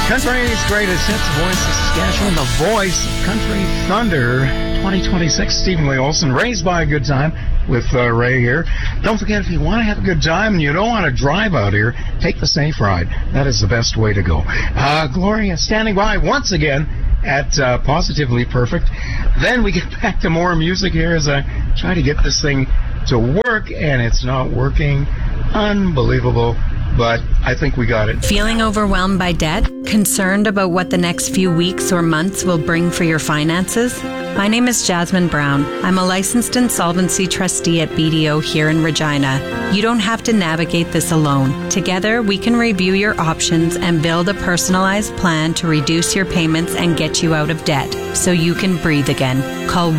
Country's greatest hits, Voice of Saskatchewan, the voice of Country Thunder 2026. Stephen Lee Olson, Raised by a Good Time with Ray here. Don't forget, if you want to have a good time and you don't want to drive out here, take the safe ride. That is the best way to go. Gloria standing by once again at Positively Perfect. Then we get back to more music here as I try to get this thing to work, and it's not working. Unbelievable. But I think we got it. Feeling overwhelmed by debt? Concerned about what the next few weeks or months will bring for your finances? My name is Jasmine Brown. I'm a licensed insolvency trustee at BDO here in Regina. You don't have to navigate this alone. Together, we can review your options and build a personalized plan to reduce your payments and get you out of debt so you can breathe again. Call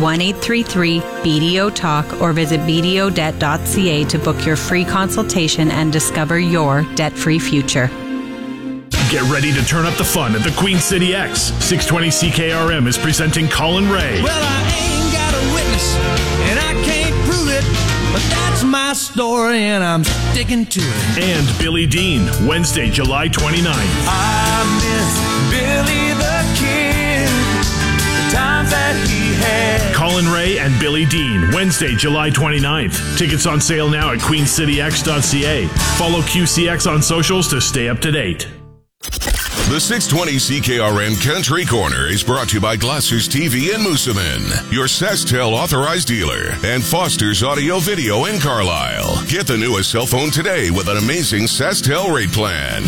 1-833-BDO-TALK or visit bdodebt.ca to book your free consultation and discover your debt-free future. Get ready to turn up the fun at the Queen City X. 620 CKRM is presenting Colin Ray. Well, I ain't got a witness, and I can't prove it, but that's my story, and I'm sticking to it. And Billy Dean, Wednesday, July 29th. I miss Billy the Kid, the times that he had. Colin Ray and Billy Dean, Wednesday, July 29th. Tickets on sale now at queencityx.ca. Follow QCX on socials to stay up to date. The 620 CKRM Country Corner is brought to you by Glasser's TV in Moosomin, your SaskTel authorized dealer, and Foster's Audio Video in Carlisle. Get the newest cell phone today with an amazing SaskTel rate plan.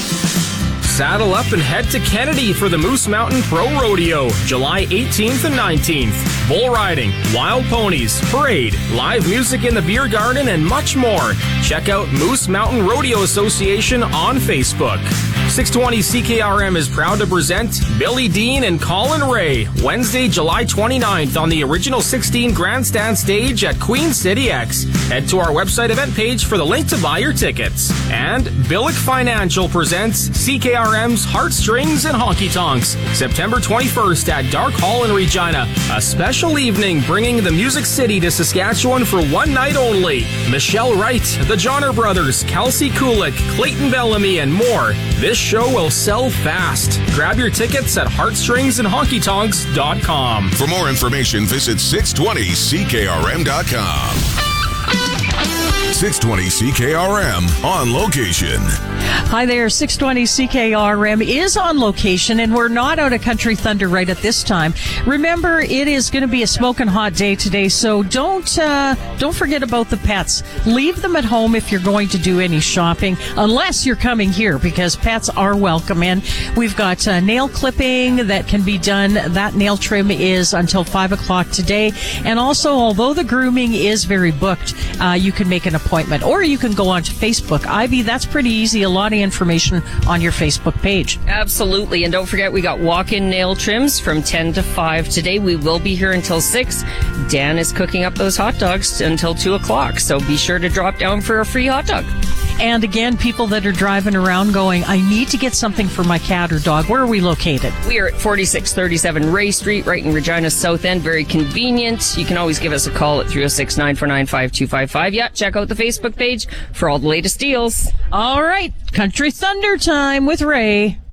Saddle up and head to Kennedy for the Moose Mountain Pro Rodeo, July 18th and 19th. Bull riding, wild ponies, parade, live music in the beer garden, and much more. Check out Moose Mountain Rodeo Association on Facebook. 620 CKRM is proud to present Billy Dean and Colin Ray, Wednesday, July 29th on the original 16 grandstand stage at Queen City X. Head to our website event page for the link to buy your tickets. And Billick Financial presents CKRM's Heartstrings and Honky Tonks, September 21st at Dark Hall in Regina. A special evening bringing the Music City to Saskatchewan for one night only. Michelle Wright, the Johnner Brothers, Kelsey Kulik, Clayton Bellamy, and more. This show will sell fast. Grab your tickets at heartstringsandhonkytonks.com. For more information, visit 620ckrm.com. 620 CKRM on location. Hi there, 620 CKRM is on location, and we're not out of Country Thunder right at this time. Remember, it is going to be a smoking hot day today, so don't forget about the pets. Leave them at home if you're going to do any shopping, unless you're coming here, because pets are welcome. And we've got nail clipping that can be done. That nail trim is until 5 o'clock today. And also, although the grooming is very booked, you can make an appointment, or you can go onto Facebook. Ivy, that's pretty easy. A lot of information on your Facebook page. Absolutely. And don't forget, we got walk-in nail trims from 10 to 5 today. We will be here until 6. Dan is cooking up those hot dogs until 2 o'clock. So be sure to drop down for a free hot dog. And again, people that are driving around going, I need to get something for my cat or dog. Where are we located? We are at 4637 Ray Street, right in Regina's South End. Very convenient. You can always give us a call at 306-949-5255. Yeah, check out the Facebook page for all the latest deals. All right. Country Thunder time with Ray.